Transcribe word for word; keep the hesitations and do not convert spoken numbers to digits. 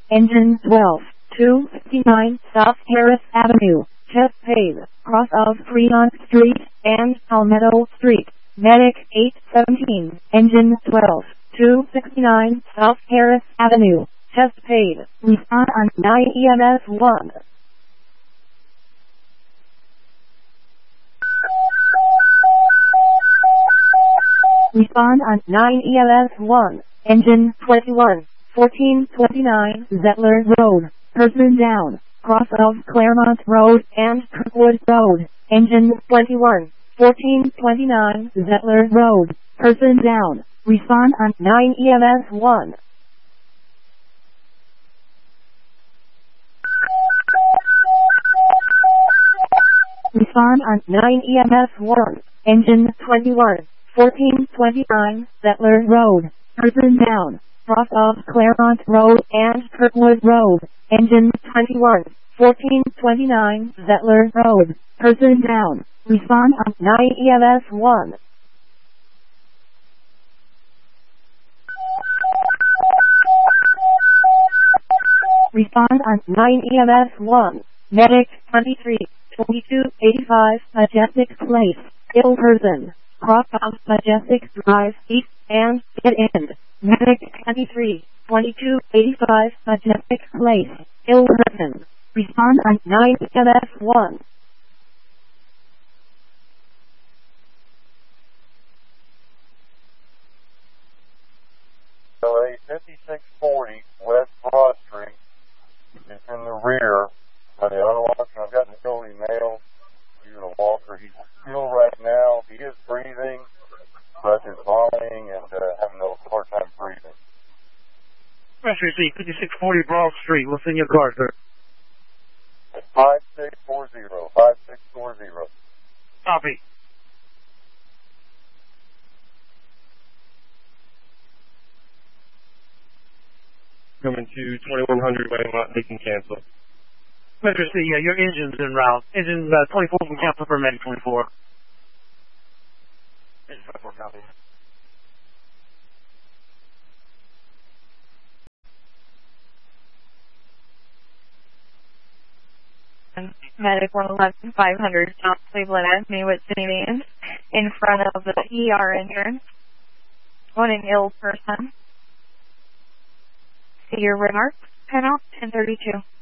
Engine twelve, two fifty-nine South Harris Avenue, Chesapeake, cross of Fremont Street and Palmetto Street. Medic eight seventeen, Engine twelve, two sixty-nine South Harris Avenue, Chesapeake. Respond on nine E M S one. Respond on nine E M S one. Engine twenty-one, fourteen twenty-nine Zettler Road. Person down. Cross of Claremont Road and Kirkwood Road. Engine twenty-one, fourteen twenty-nine Zettler Road. Person down. Respond on nine E M S one. Respond on nine E M S one. Engine twenty-one, fourteen twenty-nine Zettler Road. Person down. Cross of Claremont Road and Kirkwood Road. Engine twenty-one, fourteen twenty-nine Zettler Road. Person down. Respond on nine E M S one. Respond on nine E M S one. Medic twenty-three, twenty-two eighty-five Majestic Place. Ill person. Cross of Majestic Drive East and Dead End. Medic twenty-three, twenty-two eighty-five Majestic Place. Ill person. Respond on nine E M S one. L A fifty-six forty West Broad Street is in the rear by the auto auction. I've got an early mail. He's a walker. He's still right now. He is breathing, but is vomiting and uh, having a hard time breathing. Press receipt, fifty-six forty Broad Street. What's in your car, sir? five six four zero. five six four zero. Copy. Coming to twenty-one hundred Waymont, they can cancel. Press receipt, yeah, your engine's en route. Engine uh, twenty-four can cancel for Medic twenty-four. Engine twenty-four, copy. Medic one eleven five hundred South Cleveland Avenue with City Vans in front of the E R entrance. On an ill person. See your remarks. Pen out ten thirty-two.